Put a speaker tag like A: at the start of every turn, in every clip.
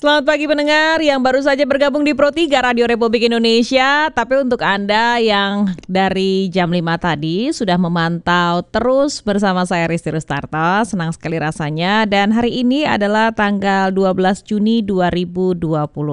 A: Selamat pagi pendengar yang baru saja bergabung di Pro3 Radio Republik Indonesia. Tapi untuk Anda yang dari jam 5 tadi sudah memantau terus bersama saya Risti Rustarto, senang sekali rasanya. Dan hari ini adalah tanggal 12 Juni 2026.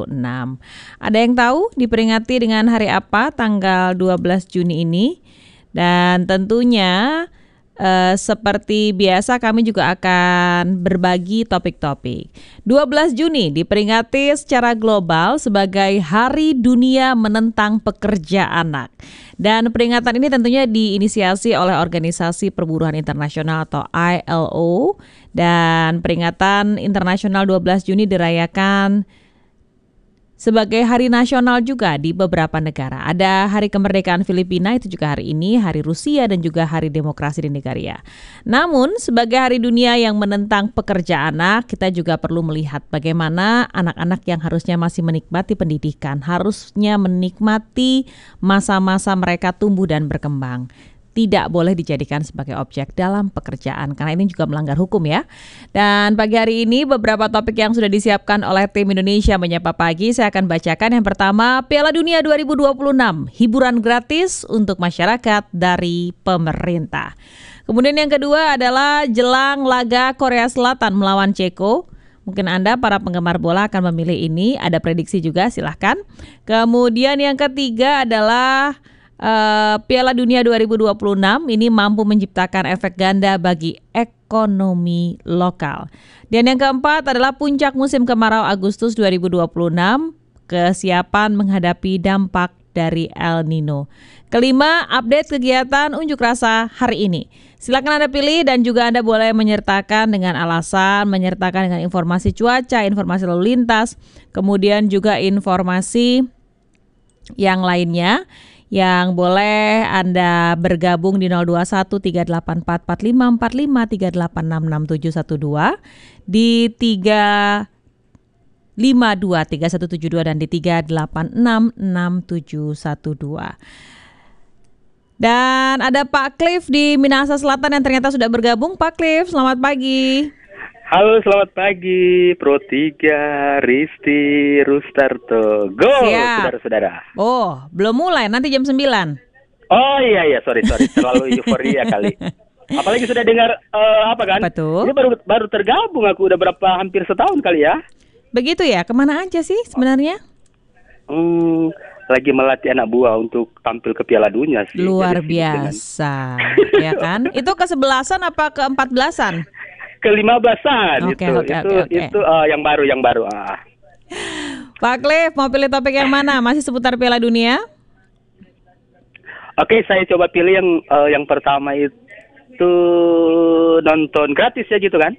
A: Ada yang tahu diperingati dengan hari apa tanggal 12 Juni ini? Dan tentunya seperti biasa kami juga akan berbagi topik-topik. 12 Juni diperingati secara global sebagai Hari Dunia Menentang Pekerja Anak. Dan peringatan ini tentunya diinisiasi oleh Organisasi Perburuan Internasional atau ILO. Dan peringatan internasional 12 Juni dirayakan sebagai hari nasional juga di beberapa negara. Ada Hari Kemerdekaan Filipina, itu juga hari ini, Hari Rusia dan juga Hari Demokrasi di Nigeria. Namun sebagai Hari Dunia yang menentang pekerja anak, kita juga perlu melihat bagaimana anak-anak yang harusnya masih menikmati pendidikan, harusnya menikmati masa-masa mereka tumbuh dan berkembang, tidak boleh dijadikan sebagai objek dalam pekerjaan, karena ini juga melanggar hukum ya. Dan pagi hari ini beberapa topik yang sudah disiapkan oleh tim Indonesia Menyapa Pagi saya akan bacakan. Yang pertama, Piala Dunia 2026, hiburan gratis untuk masyarakat dari pemerintah. Kemudian yang kedua adalah jelang laga Korea Selatan melawan Ceko. Mungkin Anda para penggemar bola akan memilih ini, ada prediksi juga, silahkan. Kemudian yang ketiga adalah Piala Dunia 2026 ini mampu menciptakan efek ganda bagi ekonomi lokal. Dan yang keempat adalah puncak musim kemarau Agustus 2026, kesiapan menghadapi dampak dari El Nino. Kelima, update kegiatan unjuk rasa hari ini. Silakan Anda pilih dan juga Anda boleh menyertakan dengan alasan, menyertakan dengan informasi cuaca, informasi lalu lintas, kemudian juga informasi yang lainnya yang boleh Anda bergabung di 0213844545 3866712 di 3523172 dan di 3866712. Dan ada Pak Cliff di Minahasa Selatan yang ternyata sudah bergabung. Pak Cliff, selamat pagi.
B: Halo, selamat pagi, Pro3, Risti, Rustarto. Go, saudara-saudara.
A: Oh, belum mulai, nanti jam 9.
B: Oh iya, sorry, terlalu euforia kali. Apalagi sudah dengar, apa kan?
A: Betul.
B: Ini baru tergabung, aku udah hampir setahun kali ya.
A: Begitu ya, kemana aja sih sebenarnya?
B: Lagi melatih anak buah untuk tampil ke Piala Dunia sih.
A: Luar biasa, ya kan? Itu ke-11an apa ke-14an?
B: Ke-15an.
A: Oke.
B: Itu yang baru.
A: Pak Cliff, mau pilih topik yang mana? Masih seputar Piala Dunia?
B: Oke, saya coba pilih yang pertama itu nonton gratis ya gitu kan?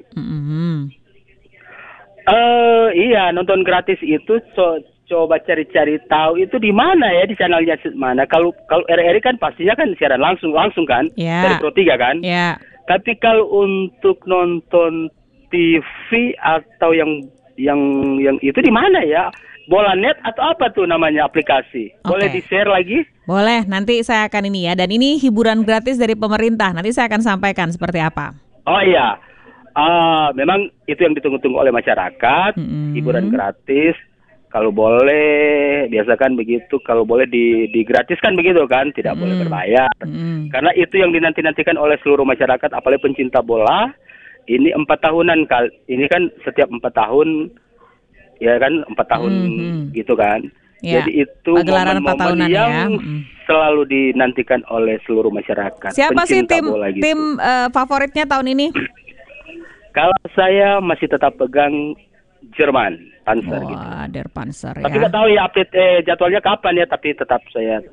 B: Iya, nonton gratis itu coba cari-cari tahu itu di mana ya, di channelnya mana. Kalau RRI kan pastinya kan siaran langsung kan, dari Pro3 kan.
A: Ya.
B: Tapi kalau untuk nonton TV atau yang itu di mana ya? Bolanet atau apa tuh namanya aplikasi? Boleh di-share lagi?
A: Boleh, nanti saya akan ini ya. Dan ini hiburan gratis dari pemerintah. Nanti saya akan sampaikan seperti apa.
B: Oh iya. Memang itu yang ditunggu-tunggu oleh masyarakat, hiburan gratis. Kalau boleh, biasakan begitu. Kalau boleh digratiskan begitu kan, tidak boleh berbayar. Karena itu yang dinanti-nantikan oleh seluruh masyarakat, apalagi pencinta bola. Ini 4 tahunan, ini kan setiap 4 tahun, ya kan 4 tahun gitu kan. Ya. Jadi itu momen-momen yang selalu dinantikan oleh seluruh masyarakat.
A: Siapa sih tim favoritnya tahun ini?
B: Kalau saya masih tetap pegang Jerman, Panzer gitu.
A: Der Panzer ya.
B: Tapi nggak tahu ya update jadwalnya kapan ya, tapi tetap saya